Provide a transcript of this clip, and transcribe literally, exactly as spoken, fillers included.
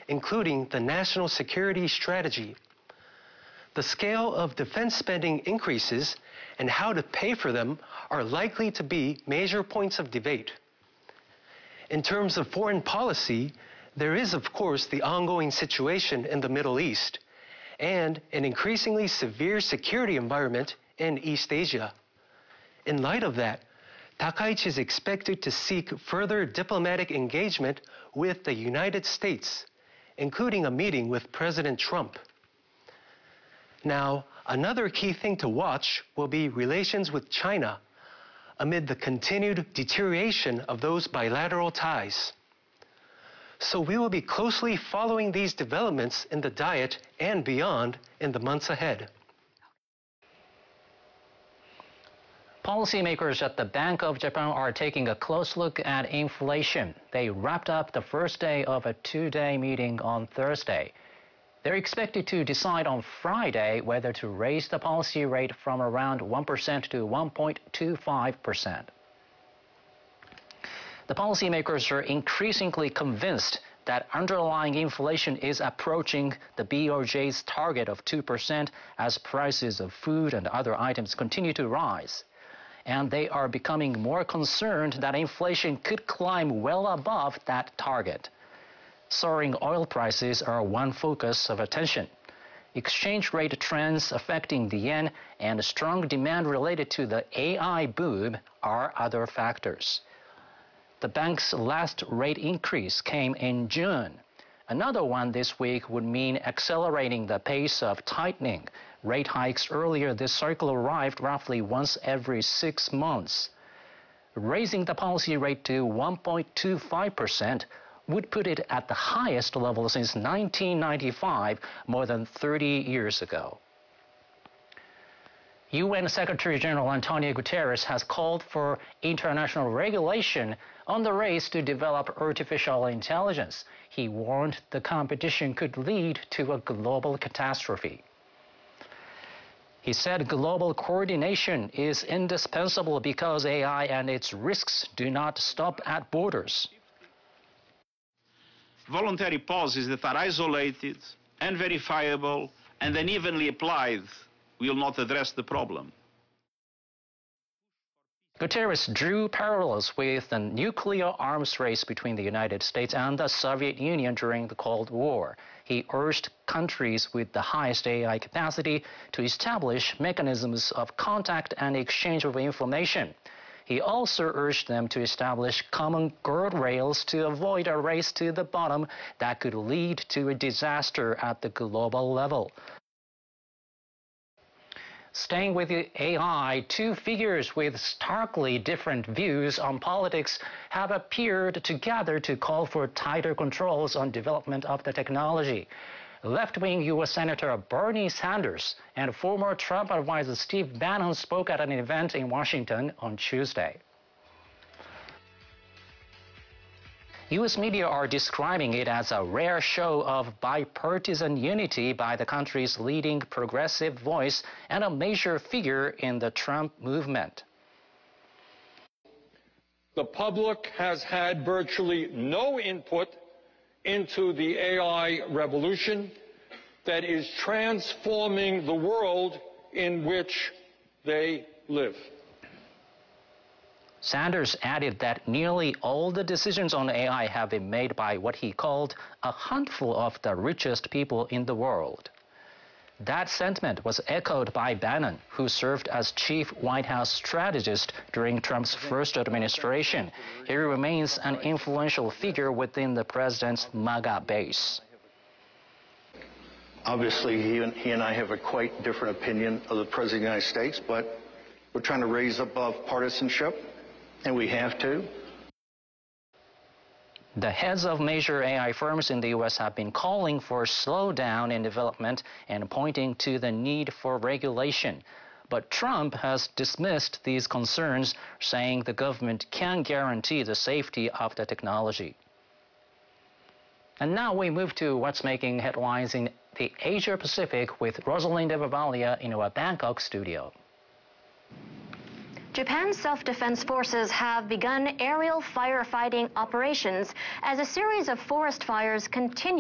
including the national security strategy. The scale of defense spending increases and how to pay for them are likely to be major points of debate. In terms of foreign policy, there is, of course, the ongoing situation in the Middle East and an increasingly severe security environment in East Asia. In light of that, Takaichi is expected to seek further diplomatic engagement with the United States, including a meeting with President Trump. Now, another key thing to watch will be relations with China amid the continued deterioration of those bilateral ties. So we will be closely following these developments in the Diet and beyond in the months ahead. Policymakers at the Bank of Japan are taking a close look at inflation. They wrapped up the first day of a two-day meeting on Thursday. They're expected to decide on Friday whether to raise the policy rate from around one percent to one point two five percent. The policymakers are increasingly convinced that underlying inflation is approaching the B O J's target of two percent as prices of food and other items continue to rise. And they are becoming more concerned that inflation could climb well above that target. Soaring oil prices are one focus of attention. Exchange rate trends affecting the yen and strong demand related to the A I boom are other factors. The bank's last rate increase came in June. Another one this week would mean accelerating the pace of tightening. Rate hikes earlier this cycle arrived roughly once every six months. Raising the policy rate to one point two five percent would put it at the highest level since nineteen ninety-five, more than thirty years ago. U N Secretary General Antonio Guterres has called for international regulation on the race to develop artificial intelligence. He warned the competition could lead to a global catastrophe. He said global coordination is indispensable because A I and its risks do not stop at borders. Voluntary policies that are isolated, unverifiable, and unevenly applied will not address the problem. Guterres drew parallels with the nuclear arms race between the United States and the Soviet Union during the Cold War. He urged countries with the highest A I capacity to establish mechanisms of contact and exchange of information. He also urged them to establish common guardrails to avoid a race to the bottom that could lead to a disaster at the global level. Staying with the A I, two figures with starkly different views on politics have appeared together to call for tighter controls on development of the technology. Left-wing U S Senator Bernie Sanders and former Trump advisor Steve Bannon spoke at an event in Washington on Tuesday. U S media are describing it as a rare show of bipartisan unity by the country's leading progressive voice and a major figure in the Trump movement. The public has had virtually no input into the A I revolution that is transforming the world in which they live. Sanders added that nearly all the decisions on A I have been made by what he called a handful of the richest people in the world. That sentiment was echoed by Bannon, who served as chief White House strategist during Trump's first administration. He remains an influential figure within the president's MAGA base. Obviously, he and, he and I have a quite different opinion of the President of the United States, but we're trying to raise above partisanship, and we have to. The heads of major A I firms in the U S have been calling for a slowdown in development and pointing to the need for regulation. But Trump has dismissed these concerns, saying the government can guarantee the safety of the technology. And now we move to what's making headlines in the Asia Pacific with Rosalinda Bavalia in our Bangkok studio. Japan's self-defense forces have begun aerial firefighting operations as a series of forest fires continue.